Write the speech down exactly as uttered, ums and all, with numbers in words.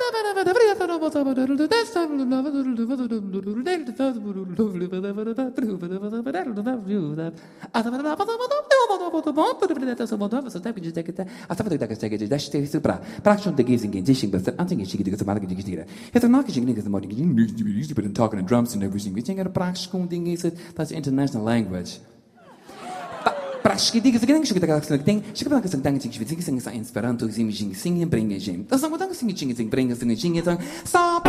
talking and drums and everything. We think a praktischkun ding is it that's international language. Praktischki ding is getting should get thing. She can sing dang sing sing sing Esperanto sing sing bring sing. Das sagen wir dann sing sing bring sing sing. Stop.